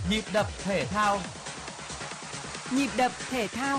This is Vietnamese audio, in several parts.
Nhịp đập thể thao. Nhịp đập thể thao.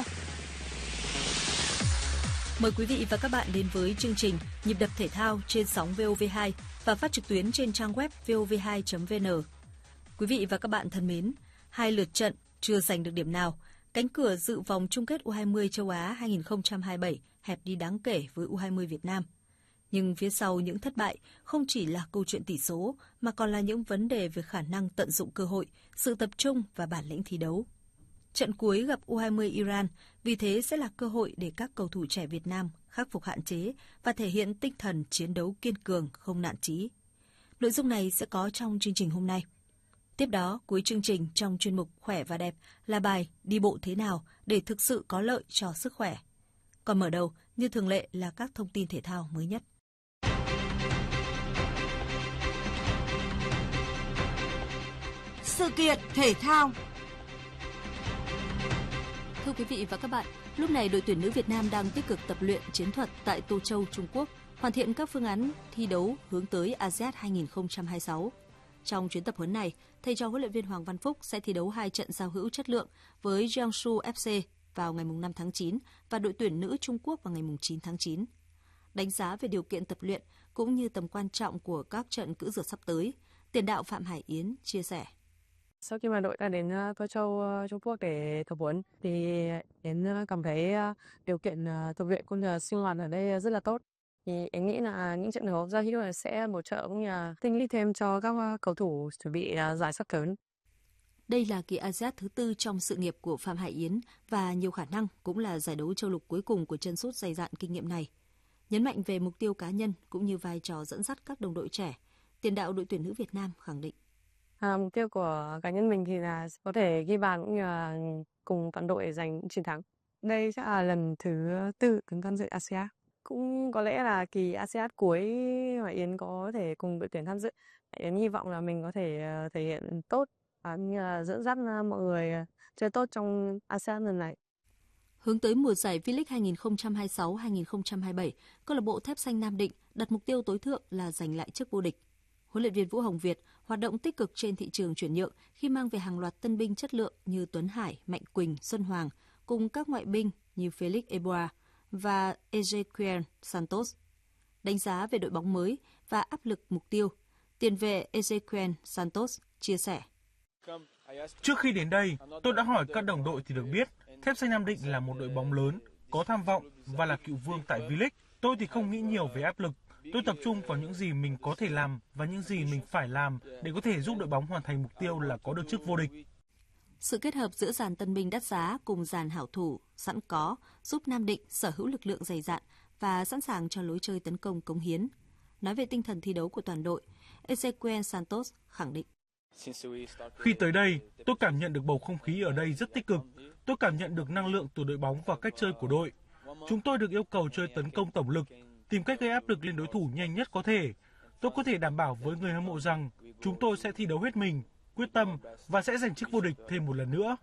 Mời quý vị và các bạn đến với chương trình Nhịp đập thể thao trên sóng VOV2 và phát trực tuyến trên trang web vov2.vn. Quý vị và các bạn thân mến, 2 lượt trận chưa giành được điểm nào, cánh cửa dự vòng chung kết U20 châu Á 2027 hẹp đi đáng kể với U20 Việt Nam. Nhưng phía sau những thất bại không chỉ là câu chuyện tỷ số mà còn là những vấn đề về khả năng tận dụng cơ hội, sự tập trung và bản lĩnh thi đấu. Trận cuối gặp U20 Iran vì thế sẽ là cơ hội để các cầu thủ trẻ Việt Nam khắc phục hạn chế và thể hiện tinh thần chiến đấu kiên cường không nản chí. Nội dung này sẽ có trong chương trình hôm nay. Tiếp đó, cuối chương trình trong chuyên mục Khỏe và Đẹp là bài Đi bộ thế nào để thực sự có lợi cho sức khỏe. Còn mở đầu, như thường lệ là các thông tin thể thao mới nhất. Sự kiện thể thao. Thưa quý vị và các bạn, lúc này đội tuyển nữ Việt Nam đang tích cực tập luyện chiến thuật tại Tô Châu, Trung Quốc, hoàn thiện các phương án thi đấu hướng tới ASEAN 2026. Trong chuyến tập huấn này, thầy trò huấn luyện viên Hoàng Văn Phúc sẽ thi đấu 2 trận giao hữu chất lượng với Jiangsu FC vào ngày 5 tháng 9 và đội tuyển nữ Trung Quốc vào ngày 9 tháng 9. Đánh giá về điều kiện tập luyện cũng như tầm quan trọng của các trận cữ rượt sắp tới, tiền đạo Phạm Hải Yến chia sẻ. Sau khi mà đội đã đến Tô Châu, Trung Quốc để tập huấn thì Yến cảm thấy điều kiện tập luyện cũng như sinh hoạt ở đây rất là tốt. Thì em nghĩ là những trận đấu giao hữu sẽ bổ trợ cũng như là tinh lũy thêm cho các cầu thủ chuẩn bị giải sắp tới. Đây là kỳ ASEAN thứ 4 trong sự nghiệp của Phạm Hải Yến và nhiều khả năng cũng là giải đấu châu lục cuối cùng của chân sút dày dạn kinh nghiệm này. Nhấn mạnh về mục tiêu cá nhân cũng như vai trò dẫn dắt các đồng đội trẻ, tiền đạo đội tuyển nữ Việt Nam khẳng định. Mục tiêu của cá nhân mình thì là có thể ghi bàn cũng như là cùng toàn đội giành chiến thắng. Đây sẽ là lần thứ 4 Yến tham dự ASEAN. Cũng có lẽ là kỳ ASEAN cuối mà Yến có thể cùng đội tuyển tham dự. Yến hy vọng là mình có thể thể hiện tốt và như là dẫn dắt mọi người chơi tốt trong ASEAN lần này. Hướng tới mùa giải V-League 2026-2027, câu lạc bộ Thép Xanh Nam Định đặt mục tiêu tối thượng là giành lại chức vô địch. Huấn luyện viên Vũ Hồng Việt hoạt động tích cực trên thị trường chuyển nhượng khi mang về hàng loạt tân binh chất lượng như Tuấn Hải, Mạnh Quỳnh, Xuân Hoàng cùng các ngoại binh như Felix Eboa và Ezequiel Santos. Đánh giá về đội bóng mới và áp lực mục tiêu, tiền vệ Ezequiel Santos chia sẻ. Trước khi đến đây, tôi đã hỏi các đồng đội thì được biết Thép Xanh Nam Định là một đội bóng lớn, có tham vọng và là cựu vương tại V-League. Tôi thì không nghĩ nhiều về áp lực. Tôi tập trung vào những gì mình có thể làm và những gì mình phải làm để có thể giúp đội bóng hoàn thành mục tiêu là có được chức vô địch. Sự kết hợp giữa dàn tân binh đắt giá cùng dàn hảo thủ sẵn có giúp Nam Định sở hữu lực lượng dày dạn và sẵn sàng cho lối chơi tấn công cống hiến. Nói về tinh thần thi đấu của toàn đội, Ezequiel Santos khẳng định. Khi tới đây, tôi cảm nhận được bầu không khí ở đây rất tích cực. Tôi cảm nhận được năng lượng từ đội bóng và cách chơi của đội. Chúng tôi được yêu cầu chơi tấn công tổng lực, tìm cách gây áp lực lên đối thủ nhanh nhất có thể. Tôi có thể đảm bảo với người hâm mộ rằng chúng tôi sẽ thi đấu hết mình, quyết tâm và sẽ giành chức vô địch thêm một lần nữa.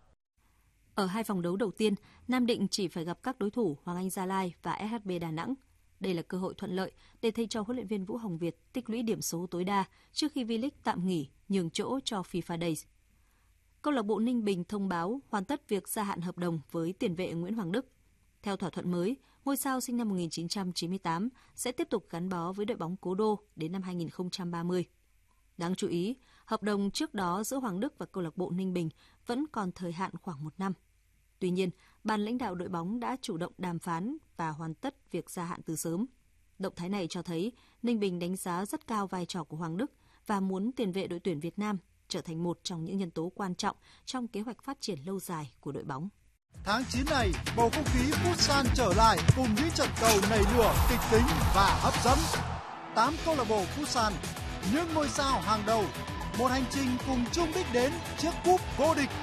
Ở 2 vòng đấu đầu tiên, Nam Định chỉ phải gặp các đối thủ Hoàng Anh Gia Lai và SHB Đà Nẵng. Đây là cơ hội thuận lợi để thầy trò huấn luyện viên Vũ Hồng Việt tích lũy điểm số tối đa trước khi V-League tạm nghỉ nhường chỗ cho FIFA Days. Câu lạc bộ Ninh Bình thông báo hoàn tất việc gia hạn hợp đồng với tiền vệ Nguyễn Hoàng Đức. Theo thỏa thuận mới, ngôi sao sinh năm 1998 sẽ tiếp tục gắn bó với đội bóng Cố Đô đến năm 2030. Đáng chú ý, hợp đồng trước đó giữa Hoàng Đức và câu lạc bộ Ninh Bình vẫn còn thời hạn khoảng 1 năm. Tuy nhiên, ban lãnh đạo đội bóng đã chủ động đàm phán và hoàn tất việc gia hạn từ sớm. Động thái này cho thấy Ninh Bình đánh giá rất cao vai trò của Hoàng Đức và muốn tiền vệ đội tuyển Việt Nam trở thành một trong những nhân tố quan trọng trong kế hoạch phát triển lâu dài của đội bóng. Tháng 9 này, bầu không khí Futsal trở lại cùng những trận cầu nảy lửa, kịch tính và hấp dẫn. 8 câu lạc bộ Futsal, những ngôi sao hàng đầu, một hành trình cùng chung đích đến chiếc cúp vô địch.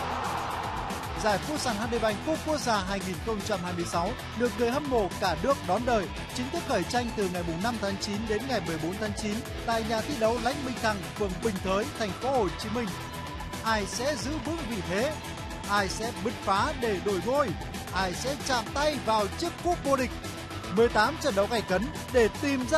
Giải Futsal HD Bank Cúp Quốc gia 2026 được người hâm mộ cả nước đón đợi, chính thức khởi tranh từ ngày 5 tháng 9 đến ngày 14 tháng 9 tại nhà thi đấu Lãnh Minh Thăng, phường Bình Thới, thành phố Hồ Chí Minh. Ai sẽ giữ vững vị thế? Ai sẽ bứt phá để đổi ngôi? Ai sẽ chạm tay vào chiếc cúp vô địch? 18 trận đấu gay cấn để tìm ra